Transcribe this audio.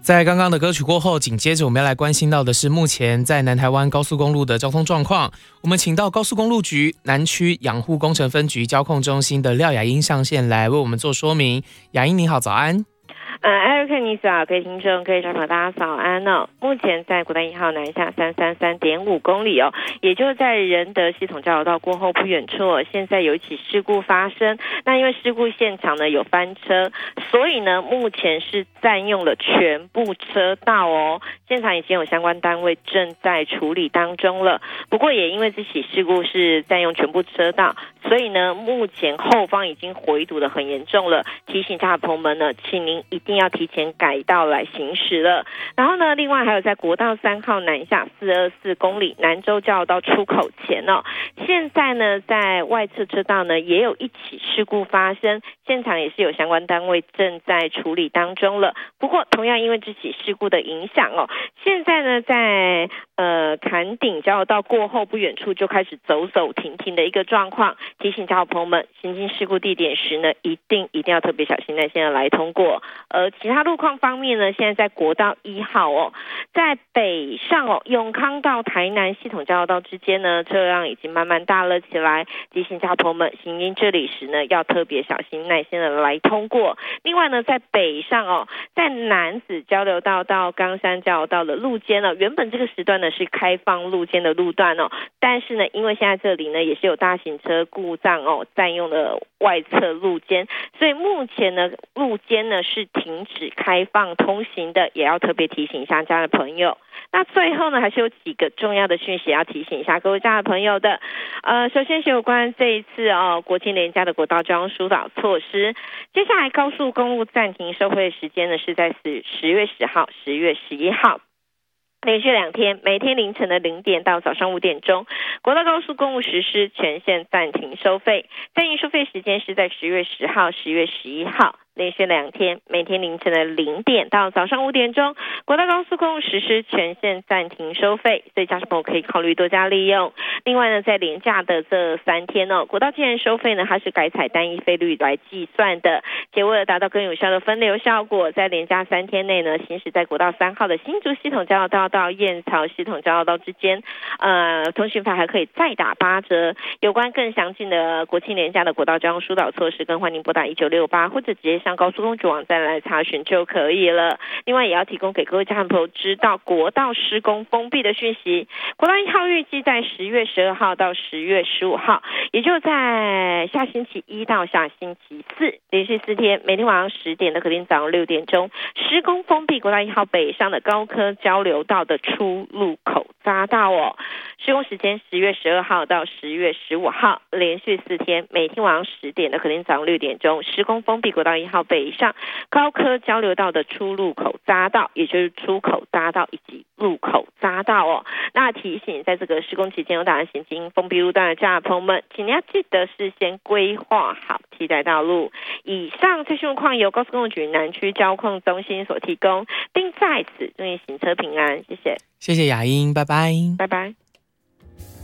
在刚刚的歌曲过后，紧接着我们要来关心到的是目前在南台湾高速公路的交通状况。我们请到高速公路局南区养护工程分局交控中心的廖雅英上线来为我们做说明。雅英你好，早安。 Eric 你早，各位听众、各位小朋友大家早安哦。目前在国道1号南下333.5公里哦，也就是在仁德系统交流道过后不远处哦，现在有一起事故发生。那因为事故现场呢有翻车，所以呢目前是占用了全部车道哦。现场已经有相关单位正在处理当中了。不过也因为这起事故是占用全部车道，所以呢目前后方已经回堵的很严重了。提醒大朋友们呢，请您一定要提前改道来行驶了。然后呢，另外还有在国道3号南下424公里南州交流道出口前哦，现在呢在外侧车道呢也有一起事故发生，现场也是有相关单位正在处理当中了。不过同样因为这起事故的影响哦，现在呢在坎顶交流道过后不远处就开始走走停停的一个状况，提醒交通朋友们行经事故地点时呢，一定要特别小心耐心的来通过。其他路况方面呢，现在在国道1号哦，在北上哦，永康到台南系统交流道之间呢，车辆已经慢慢大了起来，提醒交通朋友们行经这里时呢，要特别小心耐心的来通过。另外呢，在北上哦，在楠梓交流道到冈山交流道的路肩呢，原本这个时段呢是开放路肩的路段哦，但是呢，因为现在这里呢也是有大型车故障哦，占用了外侧路肩，所以目前呢路肩呢是停止开放通行的，也要特别提醒一下家的朋友。那最后呢，还是有几个重要的讯息要提醒一下各位家的朋友的。首先是有关这一次国庆连假的国道交通疏导措施。接下来高速公路暂停收费的时间呢是在10月10号、10月11号。连续2天，每天凌晨的0点到早上5点钟，国道高速公路实施全线暂停收费。暂停收费时间是在10月10号、10月11号。连续2天，每天凌晨的0点到早上5点钟，国道高速公路实施全线暂停收费，所以家属朋友可以考虑多加利用。另外呢，在连假的这3天哦，国道既然收费呢，它是改采单一费率来计算的，且为了达到更有效的分流效果，在连假3天内呢，行驶在国道3号的新竹系统交流道到燕巢系统交流道之间，通行费还可以再打8折。有关更详尽的国庆连假的国道交通疏导措施，更欢迎拨打1968或者直接上高速公路网站来查询就可以了。另外也要提供给各位家人朋友知道国道施工封闭的讯息。国道1号预计在10月12号到10月15号，也就在下星期1到下星期4，连续4天，每天晚上10点到隔天早上6点钟，施工封闭国道1号北上的高科交流道的出入口匝道哦。施工时间10月12号到10月15号，连续4天，每天晚上10点到隔天早上6点钟，施工封闭国道1号北上高科交流道的出入口匝道，也就是出口匝道以及入口匝道哦。那提醒在这个施工期间有打算行经封闭路段的家人朋友们，请你要记得事先规划好替代道路。以上这些路况由高速公路局南区交控中心所提供，并在此祝你行车平安，谢谢。 谢谢雅英，拜拜。 拜拜。